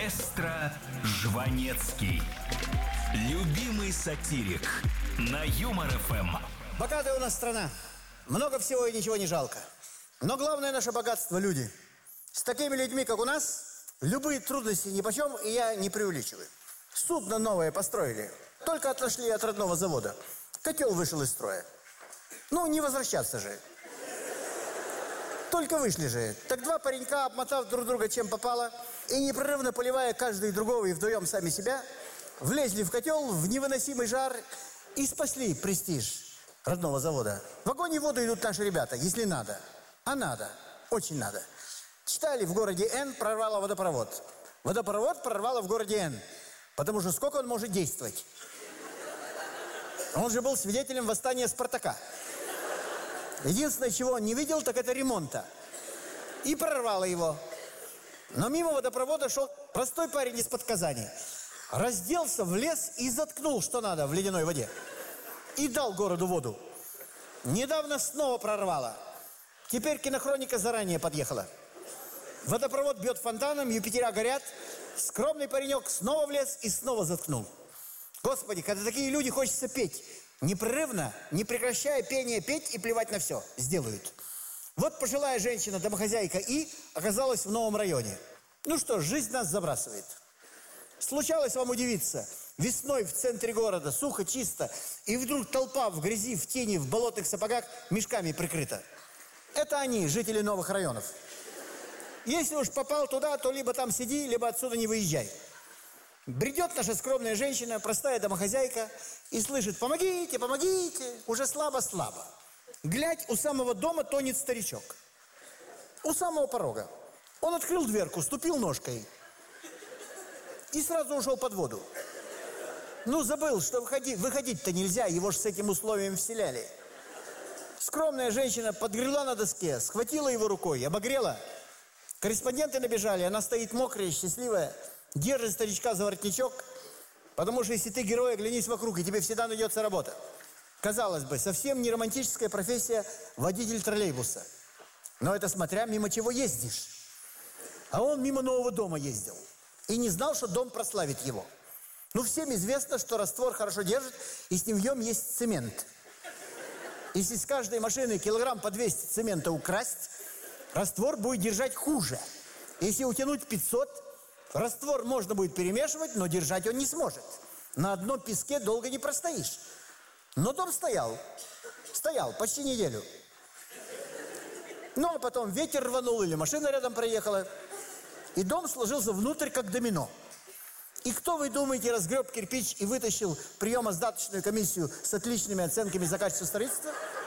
Маэстро Жванецкий. Любимый сатирик на Юмор ФМ. Богатая у нас страна. Много всего и ничего не жалко. Но главное наше богатство – люди. С такими людьми, как у нас, любые трудности нипочем, и я не преувеличиваю. Судно новое построили. Только отошли от родного завода. Котел вышел из строя. Ну, не возвращаться же. Только вышли же. Так два паренька, обмотав друг друга чем попало, и непрерывно поливая каждый другого и вдвоем сами себя, влезли в котел в невыносимый жар и спасли престиж родного завода. В огонь и воду идут наши ребята, если надо. А надо. Очень надо. Читали, в городе Н прорвало водопровод. Водопровод прорвало в городе Н. Потому что сколько он может действовать? Он же был свидетелем восстания Спартака. Единственное, чего он не видел, так это ремонта. И прорвало его. Но мимо водопровода шел простой парень из-под Казани. Разделся, влез и заткнул, что надо, в ледяной воде. И дал городу воду. Недавно снова прорвало. Теперь кинохроника заранее подъехала. Водопровод бьет фонтаном, Юпитера горят. Скромный паренек снова влез и снова заткнул. Господи, когда такие люди, хочется петь. Непрерывно, не прекращая пение, петь и плевать на все. Сделают. Вот пожилая женщина, домохозяйка И, оказалась в новом районе. Ну что ж, жизнь нас забрасывает. Случалось вам удивиться. Весной в центре города, сухо, чисто, и вдруг толпа в грязи, в тени, в болотных сапогах мешками прикрыта. Это они, жители новых районов. Если уж попал туда, то либо там сиди, либо отсюда не выезжай. Бредет наша скромная женщина, простая домохозяйка, и слышит: «Помогите, помогите!» Уже слабо-слабо. Глядь, у самого дома тонет старичок. У самого порога. Он открыл дверку, ступил ножкой и сразу ушел под воду. Ну, забыл, что выходить-то нельзя, его же с этим условием вселяли. Скромная женщина подгрела на доске, схватила его рукой, обогрела. Корреспонденты набежали, она стоит мокрая, счастливая, держит старичка за воротничок, потому что если ты герой, оглянись вокруг, и тебе всегда найдется работа. Казалось бы, совсем не романтическая профессия водитель троллейбуса. Но это смотря мимо чего ездишь. А он мимо нового дома ездил. И не знал, что дом прославит его. Ну, всем известно, что раствор хорошо держит, и с ним есть цемент. Если с каждой машины килограмм по 200 цемента украсть, раствор будет держать хуже. Если утянуть 500, раствор можно будет перемешивать, но держать он не сможет. На одном песке долго не простоишь. Но дом стоял. Стоял почти неделю. Ну, а потом ветер рванул или машина рядом проехала. И дом сложился внутрь, как домино. И кто, вы думаете, разгреб кирпич и вытащил приемо-сдаточную комиссию с отличными оценками за качество строительства?